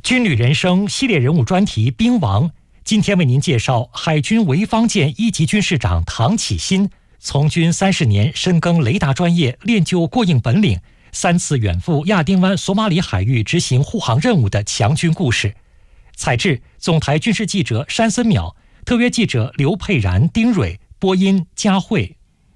军旅人生系列人物专题兵王，今天为您介绍海军潍坊舰1级军士长唐启新，从军30年，深耕雷达专业，练就过硬本领，3次远赴亚丁湾、索马里海域执行护航任务的强军故事。采制：总台军事记者山森淼，特约记者刘佩然、丁蕊，播音佳慧。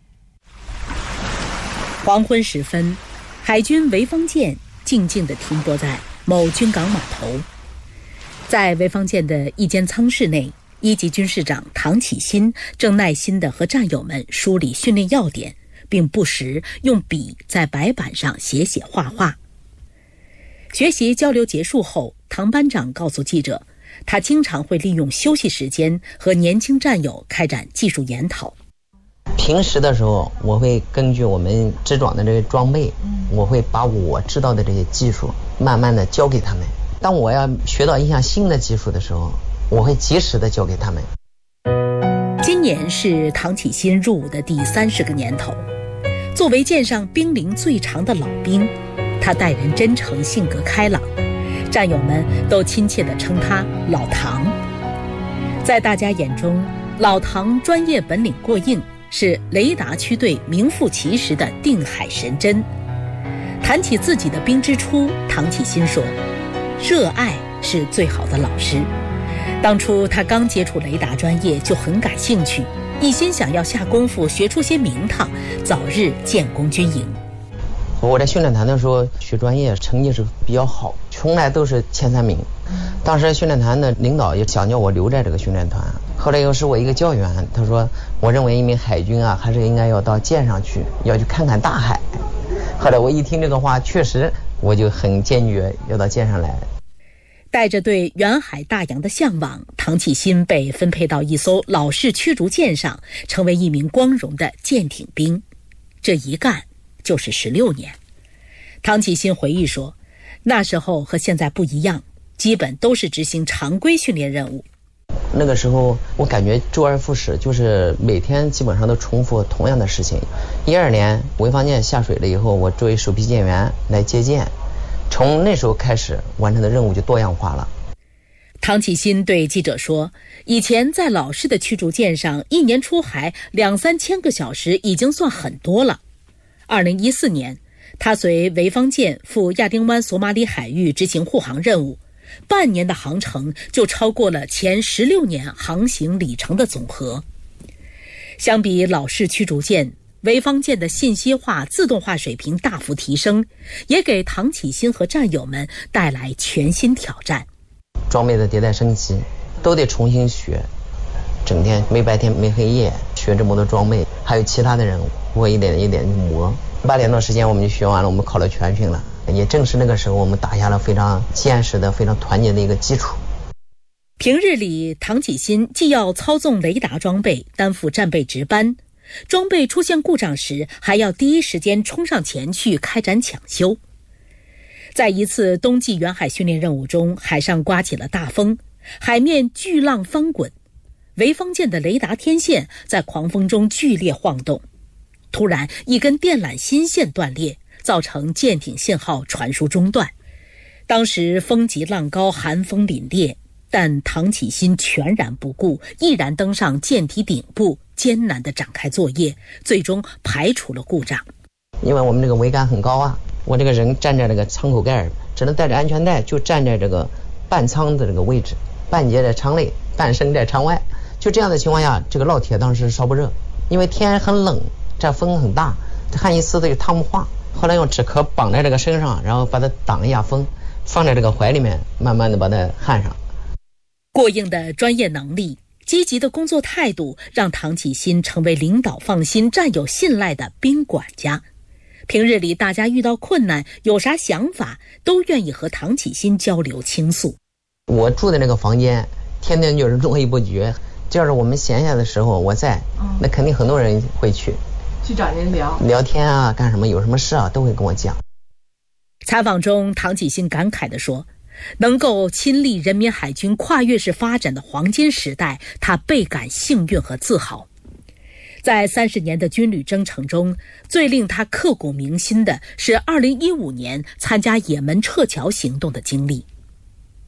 黄昏时分，海军潍坊舰静静地停泊在某军港码头。在潍坊舰的一间舱室内，1级军士长唐启新正耐心地和战友们梳理训练要点，并不时用笔在白板上写画画。学习交流结束后，唐班长告诉记者，他经常会利用休息时间和年轻战友开展技术研讨。 平时的时候，我会根据我们制装的这个装备，我会把我知道的这些技术慢慢的教给他们。当我要学到一项新的技术的时候，我会及时的教给他们。 今年是唐启新入伍的第30个年头，作为舰上兵龄最长的老兵，他待人真诚，性格开朗，战友们都亲切地称他老唐。在大家眼中，老唐专业本领过硬，是雷达区队名副其实的定海神针。谈起自己的兵之初，唐启新说，热爱是最好的老师。当初他刚接触雷达专业就很感兴趣，一心想要下功夫学出些名堂，早日建功军营。 我在训练团的时候学专业成绩是比较好，从来都是前3名。当时训练团的领导也想叫我留在这个训练团，后来又是我一个教员，他说我认为一名海军还是应该要到舰上去，要去看看大海。后来我一听这个话，确实我就很坚决要到舰上来。 带着对远海大洋的向往，唐启新被分配到一艘老式驱逐舰上，成为一名光荣的舰艇兵。这一干就是16年。唐启新回忆说，那时候和现在不一样，基本都是执行常规训练任务。 那个时候我感觉周而复始，就是每天基本上都重复同样的事情。12年潍坊舰下水了以后，我作为首批舰员来接舰，从那时候开始完成的任务就多样化了。 唐启新对记者说，以前在老式的驱逐舰上，1年出海2-3千个小时已经算很多了。2014年，他随潍坊舰赴亚丁湾、索马里海域执行护航任务，半年的航程就超过了前16年航行里程的总和。相比老式驱逐舰，潍坊舰的信息化、自动化水平大幅提升，也给唐启新和战友们带来全新挑战。 装备的迭代升级都得重新学，整天没白天没黑夜学这么多装备，还有其他的任务，我一点一点磨。8年多时间我们就学完了，我们考了全训了。也正是那个时候，我们打下了非常坚实的、非常团结的一个基础。 平日里，唐启新既要操纵雷达装备，担负战备值班，装备出现故障时，还要第一时间冲上前去开展抢修。在一次冬季远海训练任务中，海上刮起了大风，海面巨浪翻滚，潍坊舰的雷达天线在狂风中剧烈晃动。突然，一根电缆芯线断裂，造成舰艇信号传输中断。当时风急浪高，寒风凛冽，但唐启新全然不顾，毅然登上舰体顶部，艰难地展开作业，最终排除了故障。 因为我们这个桅杆很高我这个人站在这个舱口盖，只能带着安全带，就站在这个半舱的这个位置，半截在舱内，半身在舱外。就这样的情况下，这个烙铁当时烧不热，因为天很冷，这风很大，焊一丝的就烫不化。后来用纸壳绑在这个身上，然后把它挡一下风，放在这个怀里面，慢慢的把它焊上。 过硬的专业能力，积极的工作态度，让唐启新成为领导放心、战友信赖的兵管家。平日里大家遇到困难，有啥想法，都愿意和唐启新交流倾诉。 我住的那个房间，天天就是络绎不绝。要是我们闲下的时候我在，那肯定很多人会去找人聊天干什么，有什么事都会跟我讲。 采访中，唐启新感慨地说，能够亲历人民海军跨越式发展的黄金时代，他倍感幸运和自豪。在30年的军旅征程中，最令他刻骨铭心的是2015年参加也门撤侨行动的经历。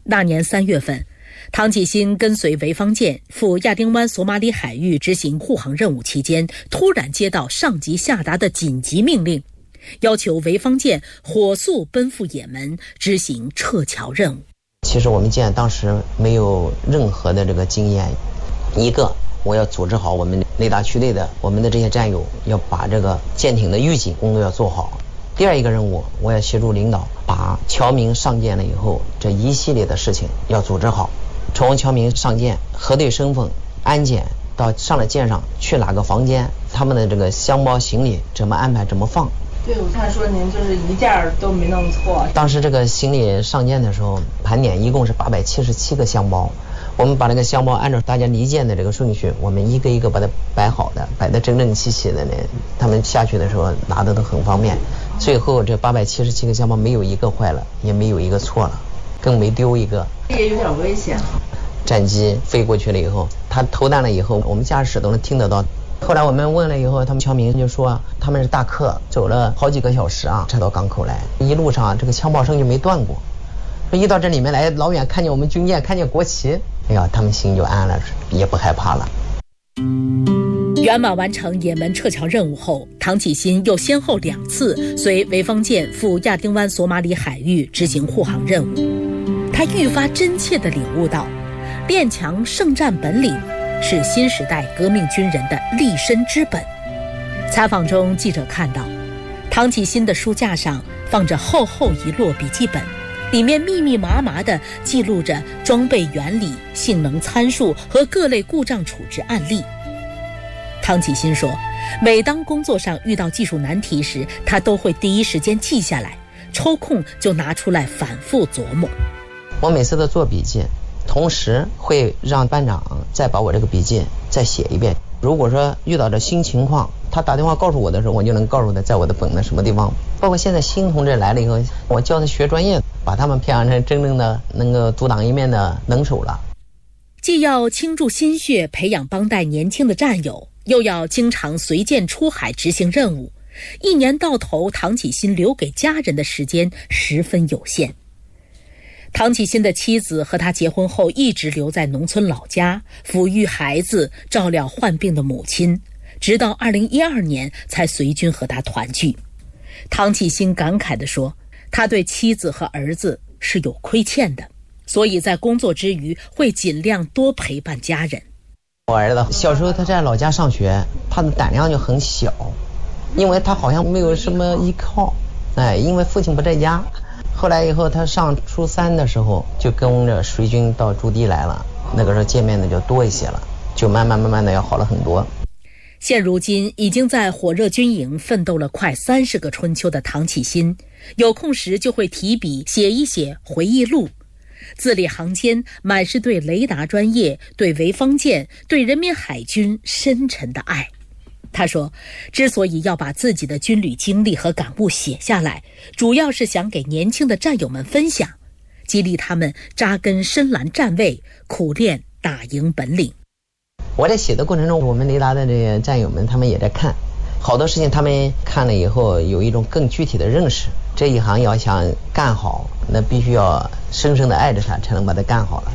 那年3月份，唐启新跟随潍坊舰赴亚丁湾索马里海域执行护航任务期间，突然接到上级下达的紧急命令，要求潍坊舰火速奔赴也门执行撤侨任务。 其实我们舰当时没有任何的这个经验，一个我要组织好我们雷达区内的我们的这些战友，要把这个舰艇的预警工作要做好。第二一个任务，我要协助领导把侨民上舰了以后这一系列的事情要组织好，从侨民上舰、核对身份、安检到上了舰上去哪个房间，他们的这个箱包行李怎么安排怎么放。 对，我看说您就是一件都没弄错。 当时这个行李上舰的时候盘点一共是877个箱包，我们把这个箱包按照大家离舰的这个顺序，我们一个一个把它摆好的，摆得整整齐齐的呢，他们下去的时候拿的都很方便。最后这877个箱包没有一个坏了，也没有一个错了，更没丢一个。 也有点危险。 战机飞过去了以后，它投弹了以后，我们驾驶都能听得到。后来我们问了以后，他们侨民就说他们是大客，走了好几个小时啊，才到港口来，一路上这个枪炮声就没断过。一到这里面来，老远看见我们军舰，看见国旗，哎呀，他们心就安了，也不害怕了。 圆满完成也门撤侨任务后，唐启新又先后2次随潍坊舰赴亚丁湾索马里海域执行护航任务。他愈发真切地领悟到，练强胜战本领是新时代革命军人的立身之本。采访中，记者看到唐启新的书架上放着厚厚一摞笔记本，里面密密麻麻地记录着装备原理、性能参数和各类故障处置案例。唐启新说，每当工作上遇到技术难题时，他都会第一时间记下来，抽空就拿出来反复琢磨。 我每次都做笔记，同时会让班长再把我这个笔记再写一遍。如果说遇到这新情况，他打电话告诉我的时候，我就能告诉他在我的本的什么地方。包括现在新同志来了以后，我教他学专业，把他们培养成真正的能够独当一面的能手了。 既要倾注心血培养帮带年轻的战友，又要经常随舰出海执行任务，一年到头，唐启新留给家人的时间十分有限。唐启新的妻子和他结婚后一直留在农村老家，抚育孩子，照料患病的母亲，直到2012年才随军和他团聚。唐启新感慨地说，他对妻子和儿子是有亏欠的，所以在工作之余会尽量多陪伴家人。 我儿子小时候他在老家上学，他的胆量就很小，因为他好像没有什么依靠，因为父亲不在家。后来以后他上初3的时候就跟着随军到驻地来了，那个时候见面的就多一些了，就慢慢的要好了很多。 现如今已经在火热军营奋斗了快30个春秋的唐启新，有空时就会提笔写一写回忆录，字里行间满是对雷达专业、对潍坊舰、对人民海军深沉的爱。他说，之所以要把自己的军旅经历和感悟写下来，主要是想给年轻的战友们分享，激励他们扎根深蓝站位，苦练打赢本领。 我在写的过程中，我们雷达的这些战友们他们也在看，好多事情他们看了以后有一种更具体的认识。这一行要想干好，那必须要深深的爱着它，才能把它干好了。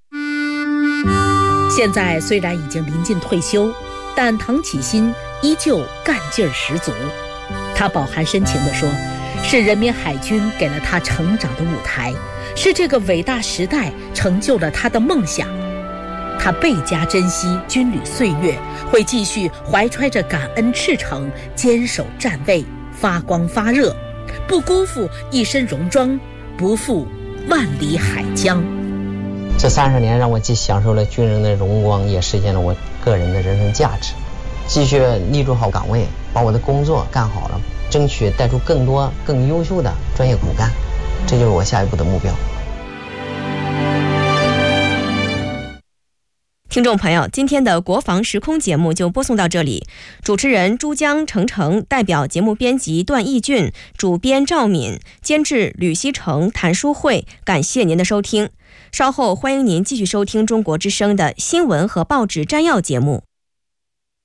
现在虽然已经临近退休，但唐启新依旧干劲儿十足。他饱含深情地说，是人民海军给了他成长的舞台，是这个伟大时代成就了他的梦想。他倍加珍惜军旅岁月，会继续怀揣着感恩赤诚，坚守站位，发光发热，不辜负一身戎装，不负万里海疆。 这30年让我既享受了军人的荣光，也实现了我个人的人生价值。继续立住好岗位，把我的工作干好了，争取带出更多更优秀的专业骨干，这就是我下一步的目标。 听众朋友，今天的国防时空节目就播送到这里。主持人珠江程程，代表节目编辑段义俊，主编赵敏，监制吕希成、谭淑慧，感谢您的收听。稍后欢迎您继续收听中国之声的新闻和报纸摘要节目。